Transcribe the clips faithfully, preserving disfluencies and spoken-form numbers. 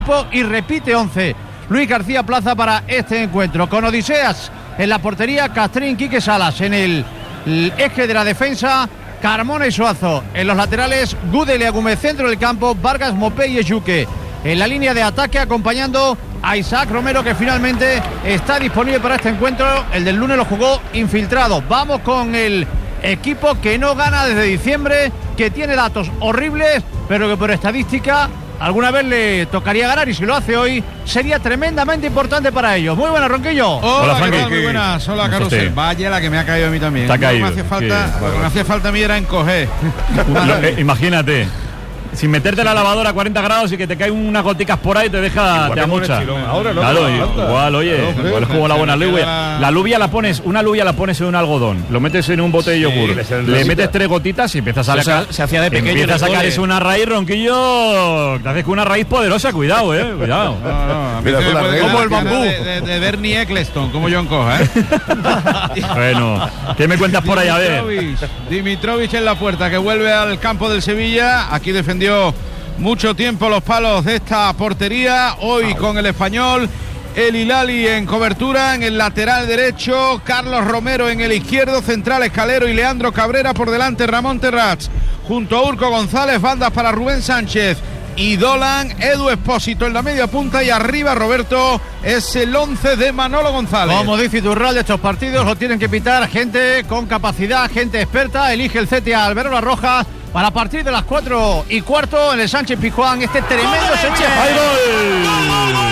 y repite once Luis García Plaza para este encuentro, con Odiseas en la portería, Castrín, Quique Salas en el, el eje de la defensa, Carmona y Suazo en los laterales, Gudel y Agumé centro del campo, Vargas, Mopé y Echuque en la línea de ataque, acompañando a Isaac Romero, que finalmente está disponible para este encuentro. El del lunes lo jugó infiltrado. Vamos con el equipo que no gana desde diciembre, que tiene datos horribles, pero que por estadística alguna vez le tocaría ganar, y si lo hace hoy sería tremendamente importante para ellos. Muy buenas, Ronquillo. Hola, Hola, ¿qué tal? Muy buenas. Hola, Carusel. Vaya la que me ha caído a mí también. Te ha caído. Lo que me hacía falta, Sí, lo que me hacía falta a mí era encoger. Lo, eh, imagínate, sin meterte la lavadora a cuarenta grados y que te caen unas goticas por ahí, te deja, Igual te te pones amucha. chilón ahora, ¿no? Claro, Te falta. igual, oye, Claro, hombre. igual es como la buena Se me lubia. queda- La lubia la pones, una lubia la pones en un algodón, lo metes en un bote de yogur, le salen le ramitas. metes tres gotitas y empiezas a Eso sacar. se- se hacía de pequeño Empieza a en el sacar cole. es una raíz, Ronquillo. Te haces con una raíz poderosa, cuidado, eh, cuidado. No, no, a mí Mira, se me con la puede regla. quedar Como el cara bambú. De, de, de Bernie Eccleston, como John Coja, ¿eh? Bueno, ¿qué me cuentas por ahí? A ver. Dimitrovic, Dimitrovic en la puerta, que vuelve al campo del Sevilla. Aquí defendió mucho tiempo los palos de esta portería. Hoy con el Español, el Hilali en cobertura en el lateral derecho, Carlos Romero en el izquierdo, central Escalero y Leandro Cabrera por delante, Ramón Terrats junto a Urco González, bandas para Rubén Sánchez y Dolan, Edu Espósito en la media punta, y arriba Roberto es el once de Manolo González. Como dice Iturralde, estos partidos lo tienen que pitar gente con capacidad, gente experta. Elige el C T A Albero Las Rojas para a partir de las cuatro y cuarto en el Sánchez Pizjuán, este tremendo Sevilla. ¡Hay gol!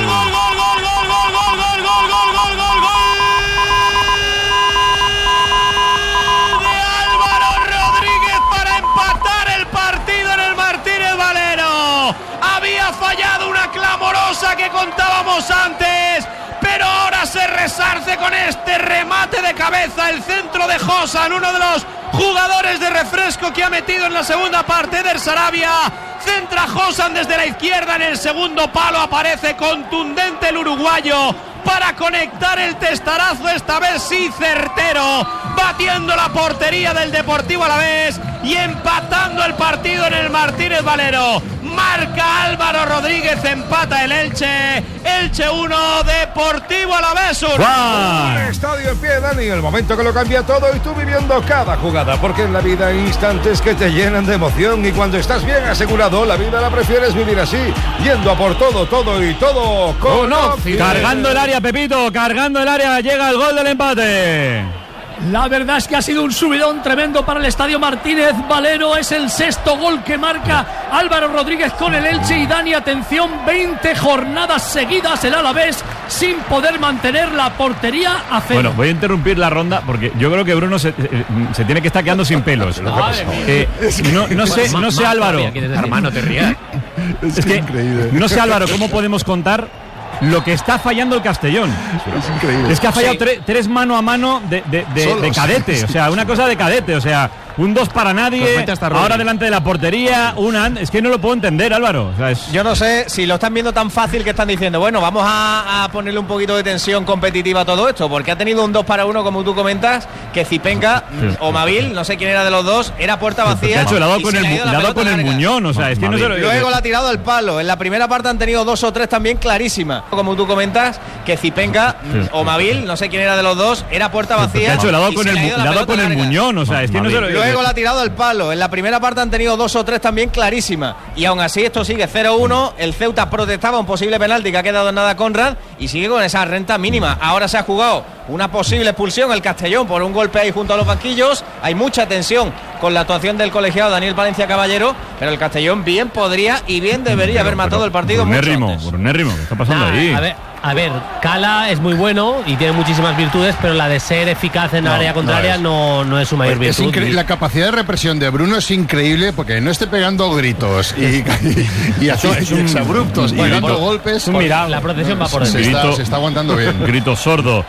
Había fallado una clamorosa que contábamos antes, pero ahora se resarce con este remate de cabeza, el centro de Josan, uno de los jugadores de refresco que ha metido en la segunda parte del Sarabia. Centra Josan desde la izquierda, en el segundo palo aparece contundente el uruguayo para conectar el testarazo, esta vez sí certero, batiendo la portería del Deportivo Alavés y empatando el partido en el Martínez Valero. Marca Álvaro Rodríguez, empata el Elche. Elche uno, Deportivo Alavés uno. ¡Juan! Estadio en pie, Dani, el momento que lo cambia todo y tú viviendo cada jugada, porque en la vida hay instantes que te llenan de emoción y cuando estás bien asegurado, la vida la prefieres vivir así, yendo a por todo, todo y todo con Opti. Cargando el área, Pepito, cargando el área, llega el gol del empate. La verdad es que ha sido un subidón tremendo para el Estadio Martínez Valero. Es el sexto gol que marca Álvaro Rodríguez con el Elche. Y Dani, atención, veinte jornadas seguidas el Alavés sin poder mantener la portería a cero. Bueno, voy a interrumpir la ronda porque yo creo que Bruno se, eh, se tiene que estar quedando sin pelos. Eh, no, no sé, no sé, Álvaro. Hermano, te rías. Es que no sé, Álvaro, cómo podemos contar lo que está fallando el Castellón. Es increíble. Es que ha fallado Sí. tre- tres mano a mano de, de, de, Solos. de cadete. O sea, una cosa de cadete. O sea, un dos para Pues nadie. mete hasta Rodri. Ahora delante de la portería. Una. Es que no lo puedo entender, Álvaro. O sea, es- Yo no sé si lo están viendo tan fácil que están diciendo, bueno, vamos a, a ponerle un poquito de tensión competitiva a todo esto, porque ha tenido un dos para uno, como tú comentas, que Zipenca Sí. o Mavil, no sé quién era de los dos, era puerta Porque vacía. ha hecho, le ha dado y con se el, le ha mu- ido le la ha dado pelota con el larga. muñón. O sea, es que no se lo. Luego la ha tirado al palo. En la primera parte han tenido dos o tres también clarísimas. Como tú comentas, que Zipenca Sí. o Mavil, no sé quién era de los dos, era puerta Porque vacía. ha hecho, le ha dado y con se el, le ha mu- ido le la ha dado pelota con el larga. muñón. O sea, es que no se lo. Luego la ha tirado al palo. En la primera parte han tenido dos o tres también clarísimas. Y aún así esto sigue cero uno. El Ceuta protestaba un posible penalti que ha quedado en nada Conrad y sigue con esa renta mínima. Ahora se ha jugado una posible expulsión el Castellón por un golpe ahí junto a los banquillos. Hay mucha tensión con la actuación del colegiado Daniel Valencia Caballero, pero el Castellón bien podría y bien debería haber matado el partido mucho Brunérrimo, antes. Brunérrimo, ¿qué está pasando Ah, ahí? A ver, a ver, Cala es muy bueno y tiene muchísimas virtudes, pero la de ser eficaz en No, área contraria no no, no es su mayor Es virtud. incre- la capacidad de represión de Bruno es increíble porque no esté pegando gritos y, y, y así Es un- exabruptos y bueno, dando por- golpes. es un milagro. La protección va por se, dentro. está, Grito- se está aguantando bien. Grito sordo. Son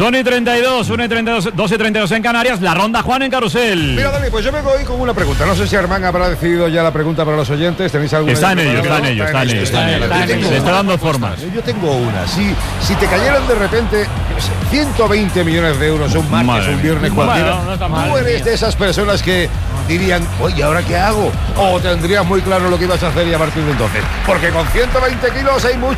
Son y treinta y dos, una y treinta y dos, dos y treinta y dos en Canarias. La ronda, Juan, en Carrusel. Mira, Dani, pues yo vengo hoy con una pregunta. No sé si Armán habrá decidido ya la pregunta para los oyentes. ¿Tenéis alguna? Está en ello, está en ello, está en ello. Está en ello. Se está dando formas. Yo tengo una. Si, si te cayeran de repente yo sé, ciento veinte millones de euros un martes, Madre un viernes mía. cualquiera, Bueno, no está mal. tú eres de esas personas que dirían, oye, ¿ahora qué hago? O tendrías muy claro lo que ibas a hacer y a partir de entonces. Porque con ciento veinte kilos hay mucho